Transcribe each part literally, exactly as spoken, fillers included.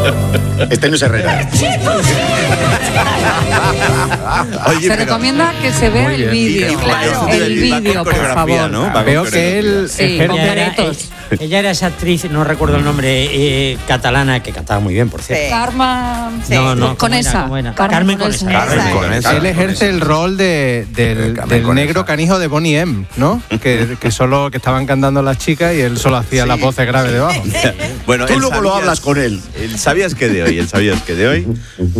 Este no es Herrera. Oye, se pero... recomienda que se vea el vídeo. Claro. El vídeo, por favor. ¿No? Veo que él Sí, ejerce... con Ella era, caretos. ella era esa actriz, no recuerdo el nombre, eh, catalana, que cantaba muy bien, por cierto. Sí. Karma. Sí. No, no, Con ¿cómo era? esa. ¿Cómo era? Carmen Carmen con Conesa. esa. Carmen Conesa. Él ejerce el rol de, del, Carmen del Conesa. negro canijo de Bonnie M, ¿no? Que, que solo que estaban cantando las chicas y él solo hacía las voces graves debajo. Bueno, Tú el luego lo sabías- hablas con él. El sabías que de hoy, el sabías que de hoy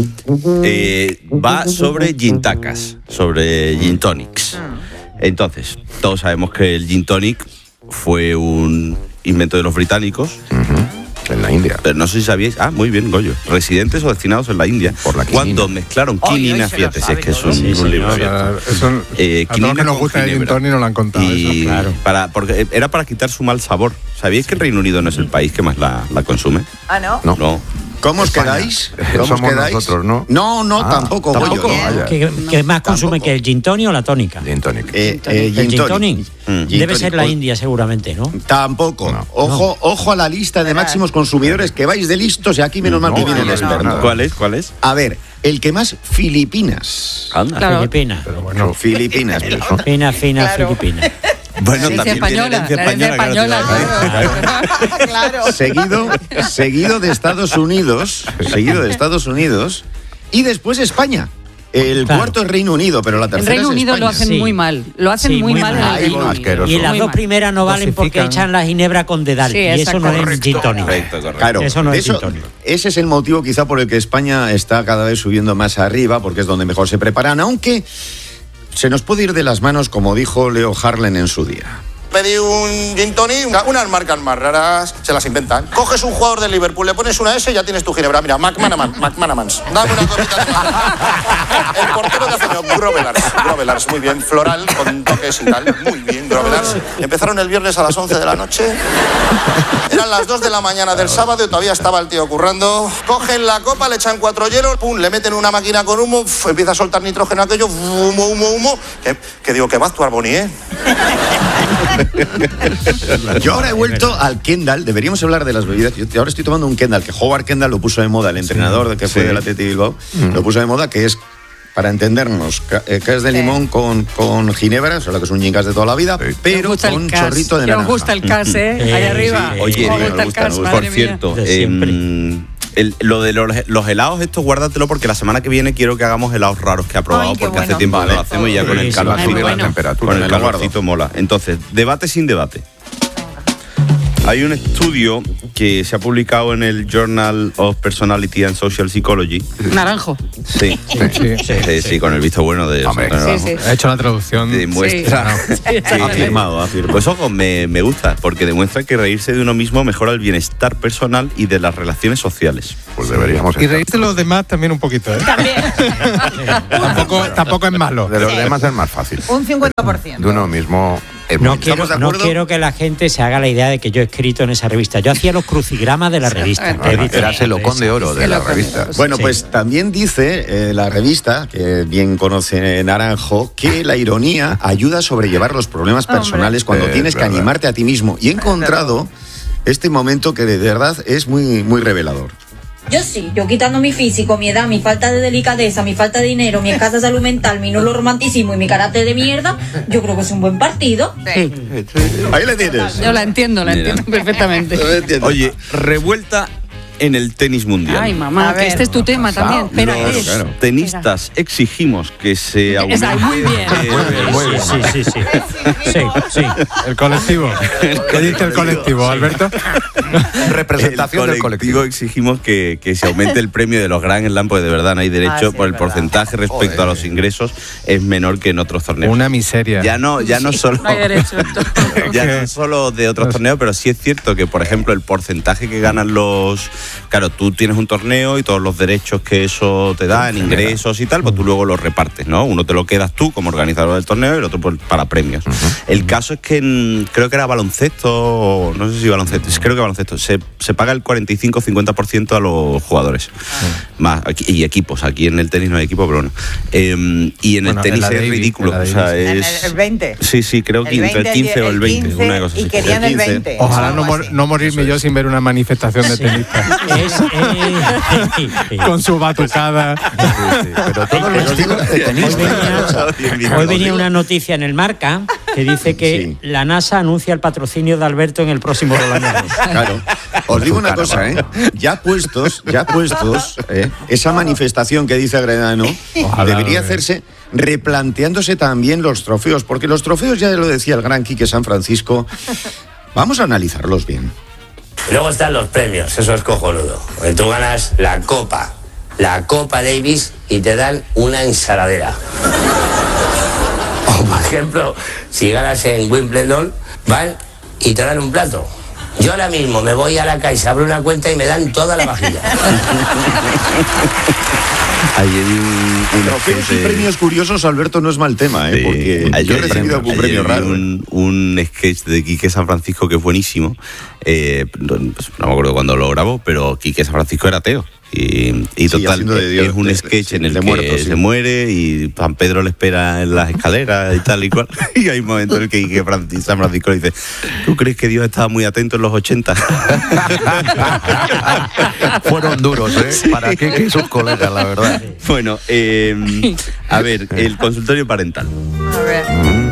eh, va sobre gin tacas, sobre gin tonics. Entonces, todos sabemos que el gin tonic fue un invento de los británicos, En la India. pero no sé si sabíais, ah, muy bien, Goyo, residentes o destinados en la India, Por la quinina. cuando mezclaron Ay, quinina, hoy se lo fíjate, si sabe es que es todo. un, Sí, un señor. libro O abierto. sea, eso, Eh, a todos los que quinina nos con gusta el gin ginebra. tonic nos lo han contado. Y eso. claro. para, porque era para quitar su mal sabor. ¿Sabíais que el Reino Unido no es el país que más la, la consume? Ah, ¿no? No. No. ¿Cómo os España. quedáis? ¿Cómo os Somos quedáis? nosotros, ¿no? No, no, Ah, tampoco, tampoco. Goyo. Bien. Vaya. ¿Qué, qué más consume Tampoco. que el gin tonic o la tónica? Gin tonic. Eh, eh, el gin tonic. tonic Mm. Gin debe tonic. ser la Pues, India seguramente, ¿no? Tampoco. No. Ojo, ojo a la lista de máximos consumidores que vais de listos y aquí menos mal que No, viene el no, no, experto. nada. ¿Cuál es? ¿Cuál es? A ver, el que más Filipinas. Anda. Claro. Filipina. Pero bueno, Filipinas. Fina, fina, Claro. Filipina. Bueno, Sí, también tiene española, herencia la herencia española, claro, española, te iba a decir. Claro. Seguido, seguido de Estados Unidos, seguido de Estados Unidos y después España. El Claro. cuarto es Reino Unido, pero la En tercera Reino es Unido lo España. hacen Sí. muy mal. Lo hacen Sí, muy, muy mal en mal. el Ay, Reino bueno, Unido. asqueroso. Y las Muy dos mal. primeras no valen porque Dosifican. echan la ginebra con dedal. Sí, y eso exacto. no es Correcto. gin tonic. Correcto, correcto. Claro, Eso no de es eso- gin tonic. ese es el motivo quizá por el que España está cada vez subiendo más arriba, porque es donde mejor se preparan, aunque se nos puede ir de las manos, como dijo Leo Harlen en su día. Pedí un gin tonic, una- unas marcas más raras, se las inventan. Coges un jugador del Liverpool, le pones una S y ya tienes tu ginebra. Mira, McManaman, McManamans. Dame una copita. de- El portero que hace no, Grovelars, Grovelars, muy bien, floral, con toques y tal. Muy bien, Grovelars. Empezaron el viernes a las once de la noche. Eran las dos de la mañana del sábado y todavía estaba el tío currando. Cogen la copa, le echan cuatro hielos, pum, le meten una máquina con humo, uf, empieza a soltar nitrógeno aquello, uf, humo, humo, humo. Que, que digo, que va a actuar Bonnie, ¿eh? Yo ahora he vuelto al Kendall, deberíamos hablar de las bebidas. Yo ahora estoy tomando un Kendall, que Howard Kendall lo puso de moda, el entrenador de que fue sí. del Athletic Bilbao, lo puso de moda, que es, para entendernos, ca- eh, cas de Sí. limón con, con ginebra, o sea, lo que es un gin cas de toda la vida, Sí. Me pero gusta con el cas. chorrito de Que os naranja. gusta el cas, ¿eh? Sí, Ahí arriba. sí. Oye, Os me gusta el gusta, cas, me gusta. madre por mía. cierto, De siempre. em, el- lo de los, los helados estos, guárdatelo porque la semana que viene quiero que hagamos helados raros que ha probado, Ay, qué porque hace bueno. tiempo que no Vale. lo hacemos y ya con el Buenísimo. calorcito, Muy bueno. temperatura. con el Me lo guardo. calorcito mola. Entonces, debate sin debate. Hay un estudio que se ha publicado en el Journal of Personality and Social Psychology. Naranjo. Sí, sí. sí, sí, con el visto bueno de Hombre. Antonio Sí, Naranjo. sí. He hecho la traducción. Demuestra. Sí. Sí, Afirmado, afirmado. Pues ojo, me, me gusta, porque demuestra que reírse de uno mismo mejora el bienestar personal y de las relaciones sociales. Pues deberíamos Y estar. reírse de los demás también un poquito, ¿eh? También. tampoco, tampoco es malo. De los demás es más fácil. Un cincuenta por ciento. De uno mismo es No muy- quiero, ¿Estamos de no acuerdo? quiero que la gente se haga la idea de que yo he escrito en esa revista. Yo hacía los crucigramas de la revista. Ah, Eras el Ocón de Oro de la revista. Bueno, Sí. pues también dice eh, la revista, que bien conoce Naranjo, que la ironía ayuda a sobrellevar los problemas Hombre. personales cuando Es tienes que verdad. animarte a ti mismo. Y he encontrado este momento que de verdad es muy, muy revelador. Yo sí, yo quitando mi físico, mi edad, mi falta de delicadeza, mi falta de dinero, mi escasa salud mental, mi nulo romanticismo y mi carácter de mierda, yo creo que es un buen partido. Sí. Ahí le tienes. Yo la entiendo, la Mira. entiendo perfectamente. Oye, revuelta en el tenis mundial. Ay, mamá, A que ver. este es tu tema también. Espera, Los es. tenistas exigimos que se aumente. Esa, muy bien. eh, Muy bien. Sí, sí, sí. Sí, sí. El colectivo. ¿Qué dice el colectivo, Alberto? Representación el del colectivo. exigimos que, que se aumente el premio de los Grand Slam, porque de verdad no hay derecho, Ah, sí, por el es verdad. porcentaje respecto a los ingresos es menor que en otros torneos. Una miseria. Ya no, ya no solo. No hay derecho. Ya no solo de otros torneos, pero sí es cierto que, por ejemplo, el porcentaje que ganan los... Claro, tú tienes un torneo y todos los derechos que eso te da en ingresos y tal, pues tú luego los repartes, ¿no? Uno te lo quedas tú como organizador del torneo y el otro pues, para premios. El caso es que en- creo que era baloncesto, o no sé si baloncesto, sí, creo que baloncesto, se, se paga el cuarenta y cinco a cincuenta por ciento a los jugadores. Más, aquí- y equipos, aquí en el tenis no hay equipo, pero bueno. Eh, y en Bueno, el en tenis la es Davis, ridículo, en la o sea, Davis. En es... el, el veinte. Sí, sí, creo que El entre el veinte, quince o el veinte, quince, una cosa así. y querían el quince. veinte. Ojalá algo no, mor- así. no morirme yo sin ver una manifestación de tenistas. Es, eh, Con su batucada. Sí, sí, pero todo el vestido de Hoy tenista. venía, hoy venía una noticia en el Marca que dice que Sí. la NASA anuncia el patrocinio de Alberto en el próximo Roland Garros. Claro. Os digo una cosa, ¿eh? Ya puestos, ya puestos, ¿eh? Esa manifestación que dice Agredano Ojalá, debería eh. hacerse replanteándose también los trofeos, porque los trofeos, ya lo decía el gran Quique San Francisco, vamos a analizarlos bien. Luego están los premios, eso es cojonudo. Porque tú ganas la Copa, la Copa Davis y te dan una ensaladera. O por ejemplo, si ganas en Wimbledon, van y te dan un plato. Yo ahora mismo me voy a la Caixa, abro una cuenta y me dan toda la vajilla. Ayer un, un Trofeos y sketch de- premios curiosos, Alberto, no es mal tema, ¿eh? Sí. Porque yo he Ayer- recibido algún ayer premio vi raro. ¿eh? Un, un sketch de Quique San Francisco que es buenísimo. Eh, no, pues no me acuerdo cuándo lo grabó, pero Quique San Francisco era ateo. Y, y Sí, total, haciendo de Dios, es un de- sketch sí, en el de que muertos, sí. se muere y San Pedro le espera en las escaleras y tal y cual. Y hay un momento en el que Quique Francis- San Francisco le dice: ¿tú crees que Dios estaba muy atento en los ochenta? Fueron duros, ¿eh? Para Kike y sus colegas, la verdad. Bueno, eh, a ver, el consultorio parental. A ver.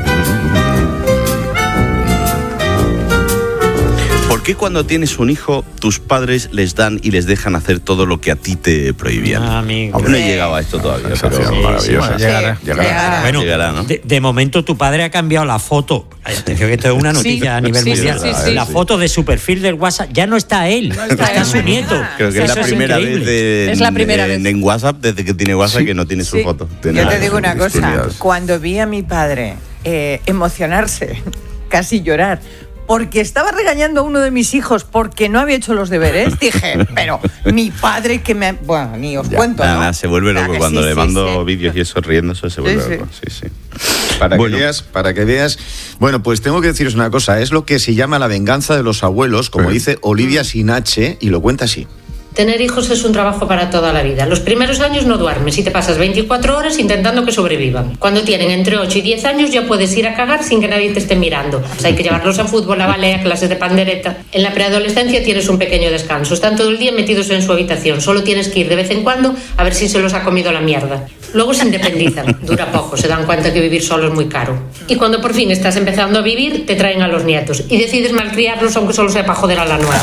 ¿Por qué cuando tienes un hijo, tus padres les dan y les dejan hacer todo lo que a ti te prohibían? Ah, amigo. Hombre, no he llegado a esto todavía, pero Sensación sí, maravillosa. bueno, llegará. Llegará. Bueno, llegará, ¿no? de, de momento tu padre ha cambiado la foto. Ay, atención, que esto es una noticia Sí, a nivel sí, mundial. sí, sí, la sí. foto de su perfil del WhatsApp ya no está él, está está, él. su nieto. Creo que es Eso la primera vez increíble. de, Es la primera en, vez. en WhatsApp, desde que tiene WhatsApp, que no tiene su Sí. foto. Yo Tiene- te digo una cosa, Historias. cuando vi a mi padre eh, emocionarse, casi llorar, porque estaba regañando a uno de mis hijos porque no había hecho los deberes, dije, pero mi padre que me... Bueno, ni os Ya, cuento, Nada, ¿no? nada, se vuelve loco Nada, cuando sí, le sí, mando sí. vídeos y eso riéndose, se vuelve Sí, sí. loco. Sí, sí. Para Bueno. que veas, para que veas. Bueno, pues tengo que deciros una cosa. Es lo que se llama la venganza de los abuelos, como Sí. dice Olivia Sinache, y lo cuenta así. Tener hijos es un trabajo para toda la vida. Los primeros años no duermes y te pasas veinticuatro horas intentando que sobrevivan. Cuando tienen entre ocho y diez años ya puedes ir a cagar sin que nadie te esté mirando. Pues hay que llevarlos a fútbol, a ballet, a clases de pandereta. En la preadolescencia tienes un pequeño descanso. Están todo el día metidos en su habitación. Solo tienes que ir de vez en cuando a ver si se los ha comido la mierda. Luego se independizan. Dura poco. Se dan cuenta que vivir solo es muy caro. Y cuando por fin estás empezando a vivir, te traen a los nietos. Y decides malcriarlos aunque solo sea para joder a la nueva.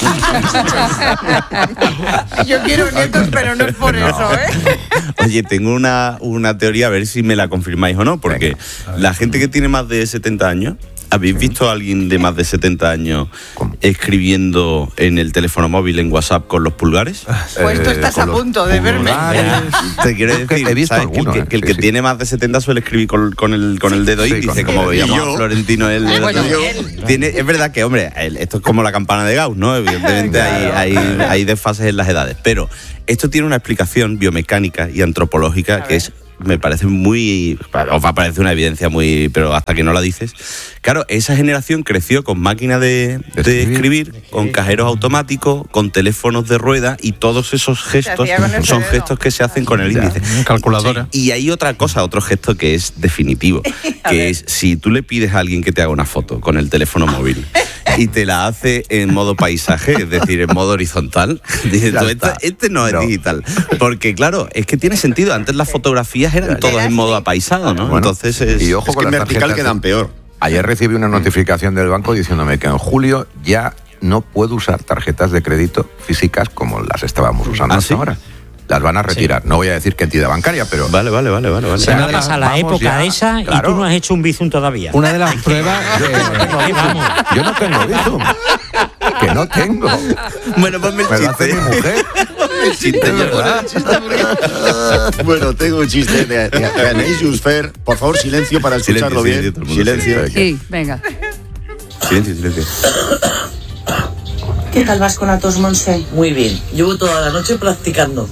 Yo quiero nietos, pero no es por No. eso, ¿eh? Oye, tengo una, una teoría, a ver si me la confirmáis o no, porque la gente que tiene más de setenta años, ¿habéis visto a alguien de más de setenta años ¿Cómo? escribiendo en el teléfono móvil, en WhatsApp, con los pulgares? Pues tú Eh, estás con a los punto de verme. pulgares. Te quiero Es que decir, he visto ¿sabes? Que el alguno, que, eh, que el sí, que sí. tiene más de setenta suele escribir con, con el, con el dedo Sí, índice, con el como dedo. veíamos Y a yo- Florentino el, el Bueno, otro día. él. Tiene, es verdad que, hombre, el- esto es como la campana de Gauss, ¿no? Evidentemente hay, hay, hay desfases en las edades, pero esto tiene una explicación biomecánica y antropológica que es, me parece muy, os va a parecer una evidencia muy, pero hasta que no la dices. Claro, esa generación creció con máquina de, de escribir. escribir, con cajeros automáticos, con teléfonos de rueda, y todos esos gestos hacía con ese son dedo. gestos que se hacen con el Ya, índice. calculadora. Y hay otra cosa, otro gesto que es definitivo, que es si tú le pides a alguien que te haga una foto con el teléfono móvil y te la hace en modo paisaje, es decir, en modo horizontal, dices Ya tú, está. este, este no es No. digital. Porque claro, es que tiene sentido, antes las fotografías eran Ya, ya. todas en modo apaisado, ¿no? Bueno, Entonces es... y ojo Es que con en las vertical tarjetas. quedan peor. Ayer recibí una notificación del banco diciéndome que en julio ya no puedo usar tarjetas de crédito físicas como las estábamos usando ¿Ah, hasta sí? ahora. Las van a retirar. No voy a decir qué entidad bancaria, pero... Vale, vale, vale, vale. vale. Se Ya, nos pasa la vamos época ya, esa y claro. tú no has hecho un bizum todavía. Una de las pruebas. Eh, vamos. Yo no tengo Bizum. Que no tengo. Bueno, ponme el Me lo hace chiste. mi mujer. El chiste, De yo- verdad. Bueno, tengo un chiste de, de, de Anaïs Jusfer. Por favor, silencio para Silencio, escucharlo silencio, bien. todo el mundo Silencio. Sí, venga. Silencio, silencio. ¿Qué tal vas con la tos, Monse? Muy bien. Llevo toda la noche practicando.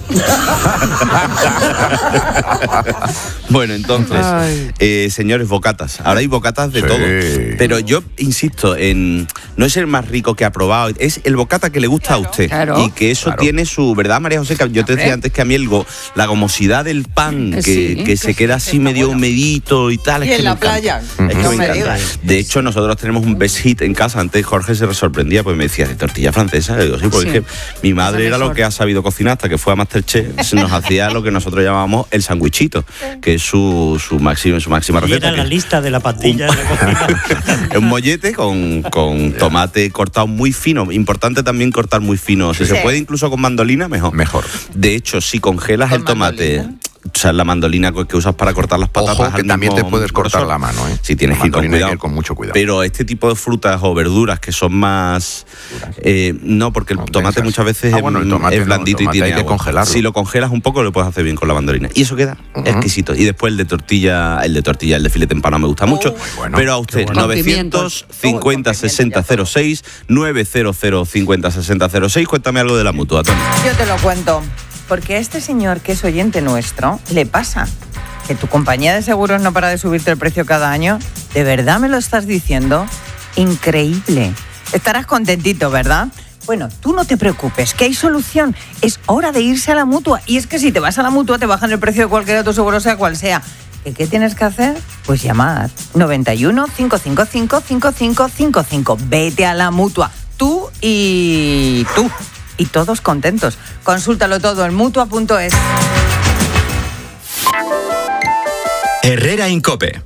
Bueno, entonces, eh, señores, bocatas. Ahora hay bocatas de Sí. todo. Pero yo insisto en no es el más rico que ha probado, es el bocata que le gusta claro, a usted. Claro, y que eso claro. tiene su, ¿verdad, María José? Que yo te decía antes que a mí el go, la gomosidad del pan, que, sí, que, que se queda así medio bueno. humedito y tal. Y es en que la playa. Es que no me me encanta. digas. De hecho, nosotros tenemos un best hit en casa. Antes Jorge se sorprendía, pues me decía, ¿de tortilla francesa? Le digo, sí, porque sí. es que mi madre era lo que ha sabido cocinar hasta que fue a Masterchef. Nos hacía lo que nosotros llamamos el sandwichito, que es su, su, máxima, su máxima receta. Y era la lista de la pastilla un, de la cocina. Es un mollete con, con tomate cortado muy fino. Importante también cortar muy fino. Si sí. se puede incluso con mandolina, mejor. Mejor. De hecho, si congelas el tomate... mandolina? O sea, la mandolina que usas para cortar las patatas. Ojo, que también te puedes cortar grosor. La mano, ¿eh? Sí, tienes que ir con cuidado. Ir con mucho cuidado. Pero este tipo de frutas o verduras que son más... Eh, no, porque el no, tomate densas. Muchas veces ah, bueno, el tomate es blandito no, el tomate y tiene hay que agua. Congelarlo. Si lo congelas un poco, lo puedes hacer bien con la mandolina. Y eso queda uh-huh. exquisito. Y después el de tortilla, el de tortilla, el de filete empanado me gusta oh, mucho. Bueno, pero a usted, bueno. novecientos cincuenta sesenta cero seis, novecientos cincuenta sesenta cero seis, cuéntame algo de la Mutua, Tony. Yo te lo cuento. Porque a este señor, que es oyente nuestro, le pasa que tu compañía de seguros no para de subirte el precio cada año. ¿De verdad me lo estás diciendo? Increíble. Estarás contentito, ¿verdad? Bueno, tú no te preocupes, que hay solución. Es hora de irse a la Mutua. Y es que si te vas a la Mutua te bajan el precio de cualquier otro seguro, sea cual sea. ¿Qué, qué tienes que hacer? Pues llamar. noventa y uno, cinco cinco cinco, cinco cinco cinco cinco. Vete a la Mutua. Tú y tú. Y todos contentos. Consúltalo todo en mutua punto es. Herrera Incope.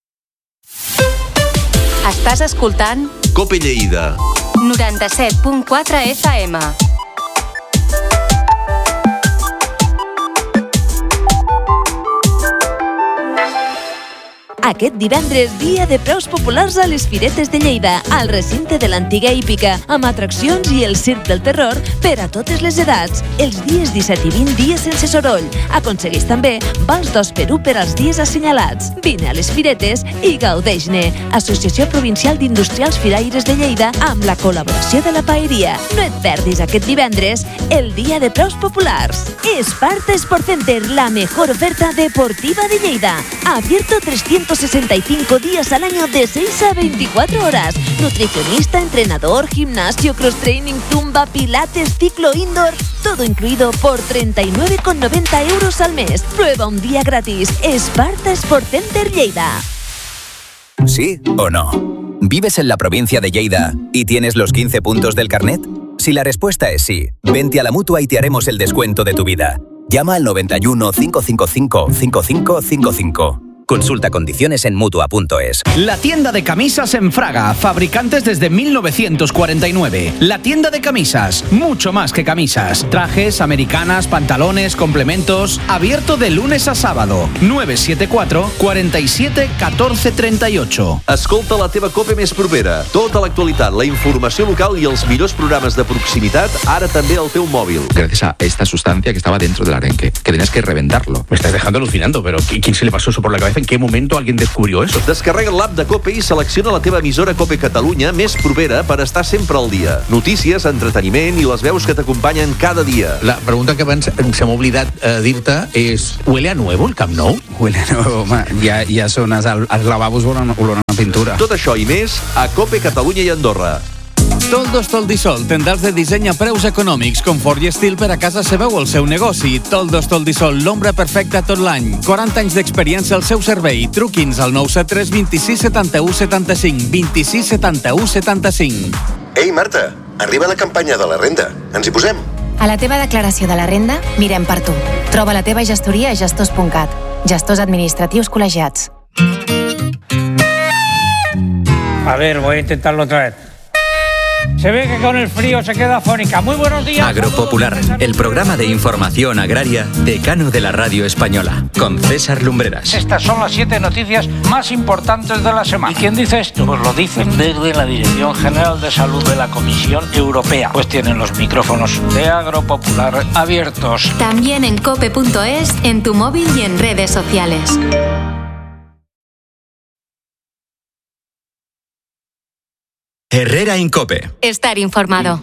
Estàs escoltant Cope Lleida noranta-set punt quatre F M. Aquest divendres, dia de preus populars a les Firetes de Lleida, al recinte de l'antiga hípica, amb atraccions i el circ del terror per a totes les edats. Els dies disset i vint, dies sense soroll. Aconsegueix també vals dos per u per als dies assenyalats. Vine a les Firetes i gaudeix-ne. Associació Provincial d'Industrials Firaires de Lleida, amb la col·laboració de la Paeria. No et perdis aquest divendres el dia de preus populars. Esparta Sport Center, la mejor oferta deportiva de Lleida. Abierto trescientos sesenta y cinco días al año de seis a veinticuatro horas. Nutricionista, entrenador, gimnasio, cross-training, zumba, pilates, ciclo indoor. Todo incluido por treinta y nueve con noventa euros al mes. Prueba un día gratis. Esparta Sport Center Lleida. ¿Sí o no? ¿Vives en la provincia de Lleida y tienes los quince puntos del carnet? Si la respuesta es sí, vente a la Mutua y te haremos el descuento de tu vida. Llama al noventa y uno, cinco cinco cinco, cinco cinco cinco cinco. Consulta condiciones en mutua punto es. La tienda de camisas en Fraga, fabricantes desde mil novecientos cuarenta y nueve. La tienda de camisas, mucho más que camisas. Trajes, americanas, pantalones, complementos. Abierto de lunes a sábado. nueve siete cuatro, cuatro siete, uno cuatro tres ocho. Escolta la teva Cope més propera. Tota l'actualitat, la informació local i els millors programes de proximitat, ara també al teu mòbil. Gracias a esta sustancia que estaba dentro del arenque, que tenías que reventarlo. Me estás dejando alucinando, pero ¿quién se le pasó eso por la cabeza? ¿En qué momento alguien descubrió eso? Descarrega l'app de Cope i selecciona la teva emissora Cope Catalunya més propera per estar sempre al dia. Notícies, entreteniment i les veus que t'acompanyen cada dia. La pregunta que abans se m'ha oblidat eh, dir-te és: ¿huele a nuevo el Camp Nou? Huele a nuevo, ma, ja, ja són els, els lavabos olor a pintura. Tot això i més a Cope Catalunya i Andorra. Toldos Toldisol, tendals de disseny a preus econòmics, confort i estil per a casa seva o el seu negoci. Toldos Toldisol, l'ombra perfecta tot l'any. quaranta anys d'experiència al seu servei. Truqui'ns al nou set tres, vint sis, setanta-u, setanta-cinc, vint sis, setanta-u, setanta-cinc. Ei, Marta, arriba la campanya de la renda. Ens hi posem? A la teva declaració de la renda, mirem per tu. Troba la teva gestoria a gestors punt cat. Gestors administratius col·legiats. A ver, voy a intentarlo otra vez. Se ve que con el frío se queda afónica. Muy buenos días. Agropopular, el programa de información agraria decano de la radio española, con César Lumbreras. Estas son las siete noticias más importantes de la semana. ¿Y quién dice esto? Pues lo dicen desde la Dirección General de Salud de la Comisión Europea. Pues tienen los micrófonos de Agropopular abiertos. También en cope punto es, en tu móvil y en redes sociales. Herrera Incope. Estar informado.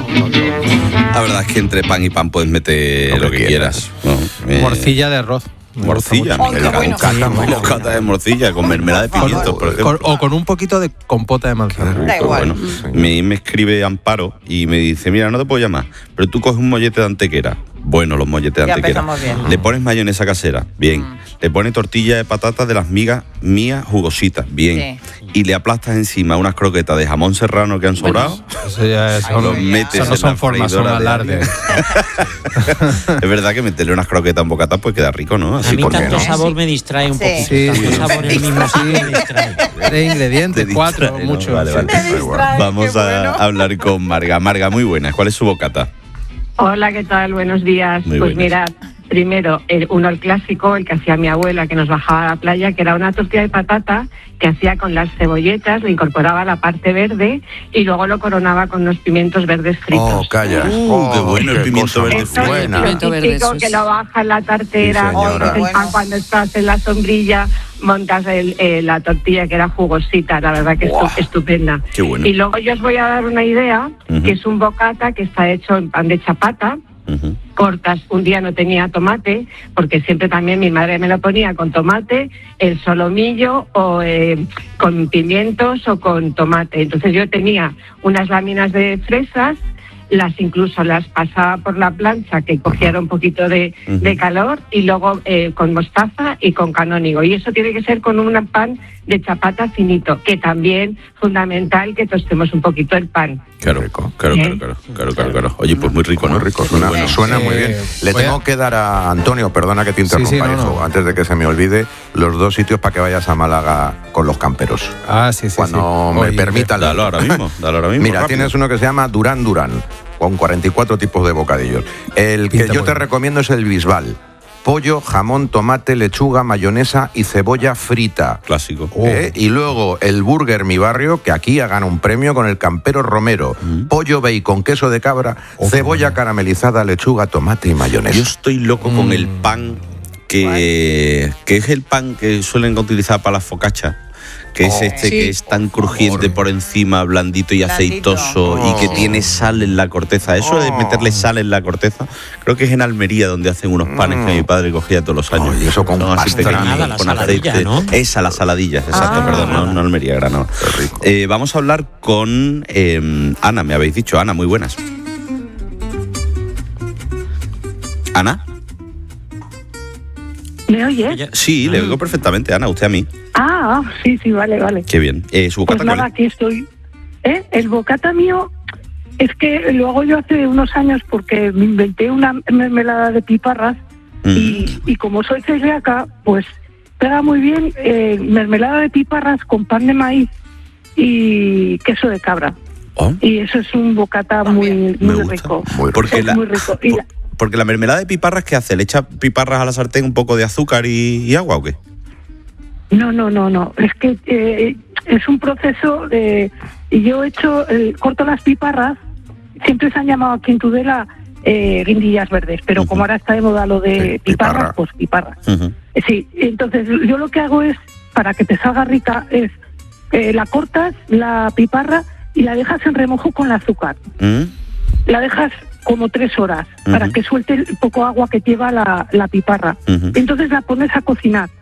La verdad es que entre pan y pan puedes meter lo, lo que, que quieras. quieras. ¿no? Morcilla de arroz. Morcilla, mucho. Miguel, Oh, qué bueno. bocata, bocata de morcilla con mermelada de pimientos, por ejemplo. Con- o con un poquito de compota de manzana. Da igual. Bueno, me, me escribe Amparo y me dice, mira, no te puedo llamar, pero tú coges un mollete de antequera. Bueno, los molletes de Ya antequera. empezamos bien. Le pones mayonesa casera, bien. Le pones tortilla de patatas de las migas mías jugositas, bien. Y le aplastas encima unas croquetas de jamón serrano que han sobrado. Eso ya son, los metes eso no en son la formas, son freidora de alardes. Es verdad que meterle unas croquetas en bocata pues queda rico, ¿no? A mí ¿por qué tanto no? sabor me distrae un Sí. poquito. Sí, tanto sí. sabor en el mismo sitio me distrae. Tres ingredientes, Te cuatro, distrae, ¿no? mucho. Vale, vale. Me distrae, Vamos qué a bueno. hablar con Marga. Marga, muy buenas. ¿Cuál es su bocata? Hola, ¿qué tal? Buenos días. Muy pues buenas. mira, primero, el, uno el clásico, el que hacía mi abuela, que nos bajaba a la playa, que era una tortilla de patata que hacía con las cebolletas, le incorporaba la parte verde y luego lo coronaba con unos pimientos verdes fritos. Oh, calla. Uh, Oh, qué bueno el qué pimiento cosa verde más Esto es buena. lo Pimiento verde, típico eso que es. lo baja en la tartera, Sí, señora. entonces, Bueno. ah, cuando estás en la sombrilla montas el, eh, la tortilla que era jugosita, la verdad que Buah. estu- estupenda. Qué bueno. Y luego yo os voy a dar una idea, Ujú. que es un bocata que está hecho en pan de chapata. Ujú. Cortas, un día no tenía tomate, porque siempre también mi madre me lo ponía con tomate, el solomillo o eh, con pimientos o con tomate. Entonces yo tenía unas láminas de fresas, las incluso las pasaba por la plancha que cogiera un poquito de, Ujú. de calor y luego eh, con mostaza y con canónigo. Y eso tiene que ser con un pan de chapata finito, que también fundamental que tostemos un poquito el pan. Claro, Rico. claro, ¿Eh? claro, claro, claro, claro, claro. Oye, pues muy rico, ¿no? Muy rico, suena, bueno. suena muy Eh, bien. Le voy a- tengo que dar a Antonio, perdona que te interrumpa, Sí, sí, no, hijo, no. antes de que se me olvide, los dos sitios para que vayas a Málaga con los camperos. Ah, sí, sí. Cuando sí. me Oye, permita. Dalo ahora mismo, dalo ahora mismo. Mira, rápido. tienes uno que se llama Durán Durán, con cuarenta y cuatro tipos de bocadillos. El que Pinta yo muy te bien. recomiendo es el Bisbal. Pollo, jamón, tomate, lechuga, mayonesa y cebolla frita. Clásico. ¿Eh? Y luego el Burger Mi Barrio, que aquí ha ganado un premio con el Campero Romero. Mm. Pollo bacon, queso de cabra, cebolla caramelizada, lechuga, tomate y mayonesa. Yo estoy loco con el pan que, que es el pan que suelen utilizar para las focachas. Que es Oh. este Sí. que es tan crujiente por encima, blandito y Blandito. aceitoso y que Oh. tiene sal en la corteza. Eso de Oh. meterle sal en la corteza, creo que es en Almería donde hacen unos panes que mi padre cogía todos los años. Oh, y eso con Son así pastrami. pequeñitos, Granada, la con saladilla, aceite. ¿no? Esa, la saladilla, exacto, Ah. perdón, no, no Almería, Granada. Qué rico. Eh, vamos a hablar con eh, Ana, me habéis dicho. Ana, muy buenas. ¿Ana? ¿Me oyes? Ella- Sí, le oigo perfectamente, Ana, usted a mí. Ah, sí, sí, vale, vale. Qué bien. Eh, ¿Su Pues bocata nada, cuál es? aquí estoy. ¿Eh? El bocata mío es que lo hago yo hace unos años porque me inventé una mermelada de piparras Mm. y, y como soy celíaca, pues pega muy bien eh, mermelada de piparras con pan de maíz y queso de cabra. Oh, Y eso es un bocata muy, me muy gusta. rico. Muy rico. Porque Es la, muy rico. Y por- la- porque la mermelada de piparras, ¿qué hace? ¿Le echa piparras a la sartén, un poco de azúcar y, y agua o qué? No, no, no, no. Es que eh, es un proceso de... Y yo he hecho, eh, corto las piparras, siempre se han llamado aquí en Tudela eh, guindillas verdes, pero Ujú. como ahora está de moda lo de Sí, piparras, piparra. pues piparras. Ujú. Eh, Sí, entonces yo lo que hago es, para que te salga rica, es eh, la cortas, la piparra, y la dejas en remojo con el azúcar. Mm. La dejas como tres horas para Ujú. que suelte el poco agua que lleva la, la piparra. Ujú. Entonces la pones a cocinar.